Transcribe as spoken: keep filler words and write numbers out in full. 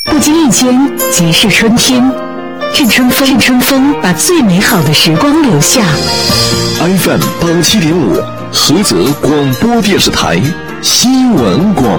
不经意间即是春天。任春风，任春风把最美好的时光留下。 F M 八七点五，菏泽广播电视台新闻广